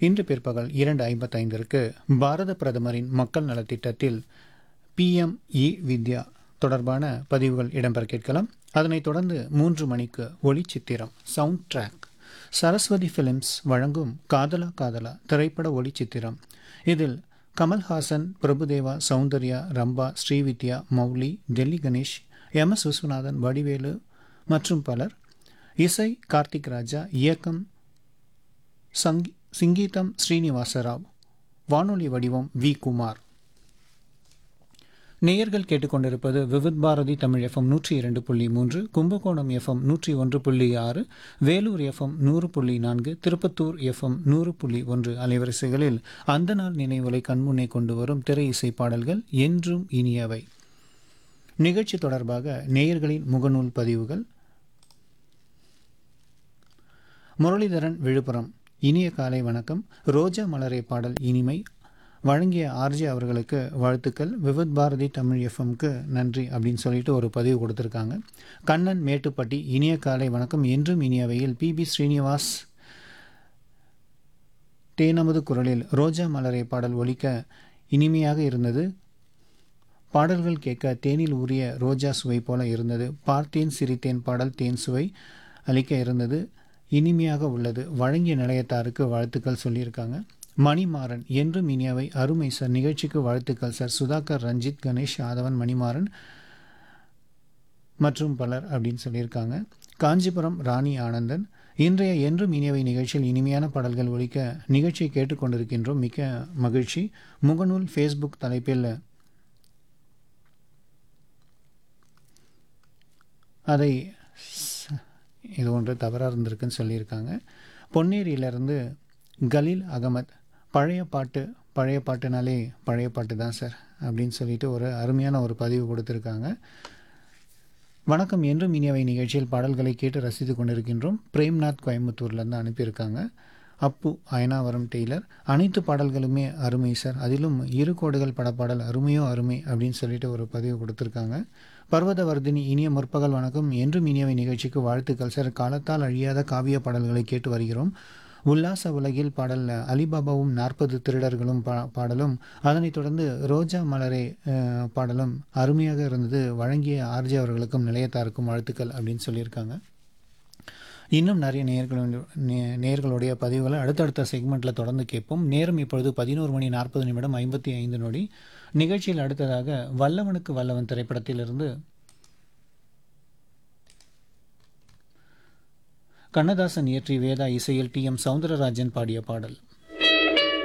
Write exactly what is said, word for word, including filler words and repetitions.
இன்று பிற்பகல் இரண்டு ஐம்பத்தைந்திற்கு பாரத பிரதமரின் மக்கள் நலத்திட்டத்தில் பிஎம் இ வித்யா தொடர்பான பதிவுகள் இடம்பெற கேட்கலாம். அதனைத் தொடர்ந்து மூன்று மணிக்கு ஒளிச்சித்திரம் சவுண்ட் ட்ராக் சரஸ்வதி ஃபிலிம்ஸ் வழங்கும் காதலா காதலா திரைப்பட ஒளிச்சித்திரம். இதில் கமல்ஹாசன், பிரபுதேவா, சௌந்தர்யா, ரம்பா, ஸ்ரீவித்யா, மௌலி, டெல்லி கணேஷ், எம் எஸ் விஸ்வநாதன், வடிவேலு மற்றும் பலர். இசை கார்த்திக் ராஜா, இயக்கம் சங்கி சிங்கீதம் ஸ்ரீனிவாசராவ், வானொலி வடிவம் வி குமார். நேயர்கள் கேட்டுக்கொண்டிருப்பது விவித் பாரதி தமிழ் எஃப்எம் நூற்றி இரண்டு புள்ளி மூன்று, கும்பகோணம் எஃப்எம் நூற்றி ஒன்று புள்ளி ஆறு, வேலூர் எஃப்எம் நூறு புள்ளி நான்கு, திருப்பத்தூர் எஃப்எம் நூறு புள்ளி ஒன்று அலைவரிசைகளில் அந்த நாள் நினைவுகளை கண்முன்னே கொண்டு வரும் திரை இசை பாடல்கள் என்றும் இனியவை. நிகழ்ச்சி தொடர்பாக நேயர்களின் முகநூல் பதிவுகள். முரளிதரன், விழுப்புரம். இனிய காலை வணக்கம். ரோஜா மலரே பாடல் இனிமை வழங்கிய ஆர்ஜே அவர்களுக்கு வாழ்த்துக்கள். விவித் பாரதி தமிழ் எஃப்எம்க்கு நன்றி அப்படின்னு சொல்லிட்டு ஒரு பதிவு கொடுத்துருக்காங்க. கண்ணன், மேட்டுப்பட்டி. இனிய காலை வணக்கம். என்றும் இனியவையில் பி பி ஸ்ரீனிவாஸ் தேனமது குரலில் ரோஜா மலரே பாடல் ஒலிக்க இனிமையாக இருந்தது. பாடல்கள் கேட்க தேனில் ஊறிய ரோஜா சுவை போல இருந்தது. பார்த்தேன் சிரித்தேன் பாடல் தேன் சுவை அளிக்க இருந்தது. இனிமையாக உள்ளது. வழங்கிய நிலையத்தாருக்கு வாழ்த்துக்கள் சொல்லியிருக்காங்க. மணிமாறன், என்றும் இனியவை அருமை சார். நிகழ்ச்சிக்கு வாழ்த்துக்கள் சார். சுதாகர், ரஞ்சித், கணேஷ், ஆதவன், மணிமாறன் மற்றும் பலர் அப்படின்னு சொல்லியிருக்காங்க. காஞ்சிபுரம் ராணி ஆனந்தன், இன்றைய என்றும் இனியவை நிகழ்ச்சியில் இனிமையான பாடல்கள் ஒலிக்க நிகழ்ச்சியை கேட்டுக்கொண்டிருக்கின்றோம். மிக்க மகிழ்ச்சி. முகநூல் ஃபேஸ்புக் தலைப்பில் அதை இது ஒன்று தவறாக இருந்திருக்குன்னு சொல்லியிருக்காங்க. பொன்னேரியிலேருந்து கலீல் அகமத், பழைய பாட்டு பழைய பாட்டுனாலே பழைய பாட்டு தான் சார் அப்படின்னு சொல்லிட்டு ஒரு அருமையான ஒரு பதிவு கொடுத்துருக்காங்க. வணக்கம். என்றும் இனியவை நிகழ்ச்சியில் பாடல்களை கேட்டு ரசித்து கொண்டிருக்கின்றோம். பிரேம்நாத் கோயம்புத்தூர்லேருந்து அனுப்பியிருக்காங்க. அப்பு, அயனாவரம் டெய்லர், அனைத்து பாடல்களுமே அருமை சார், அதிலும் இரு கோடுகள் படப்பாடல் அருமையோ அருமை அப்படின்னு சொல்லிட்டு ஒரு பதிவு கொடுத்துருக்காங்க. பர்வதவர்தினி, இனிய முற்பகல் வணக்கம். என்றும் இனியவை நிகழ்ச்சிக்கு வாழ்த்துக்கள் சார். காலத்தால் அழியாத காவிய பாடல்களை கேட்டு வருகிறோம். உல்லாச உலகில் பாடல் அலிபாபாவும் நாற்பது திருடர்களும் பா பாடலும் அதனைத் தொடர்ந்து ரோஜா மலரே பாடலும் அருமையாக இருந்தது. வழங்கிய ஆர்ஜே அவர்களுக்கும் நிலையத்தாருக்கும் வாழ்த்துக்கள் அப்படின்னு சொல்லியிருக்காங்க. இன்னும் நிறைய நேயர்களுடைய நேயர்களுடைய பதிவுகளை அடுத்தடுத்த செக்மெண்ட்டில் தொடர்ந்து கேட்போம். நேரம் இப்பொழுது பதினோரு மணி நாற்பது நிமிடம் ஐம்பத்தி ஐந்து நொடி. நிகழ்ச்சியில் அடுத்ததாக வல்லவனுக்கு வல்லவன் திரைப்படத்திலிருந்து கண்ணதாசன் இயற்றி வேதா இசையில் டி எம் சௌந்தரராஜன் பாடிய பாடல்.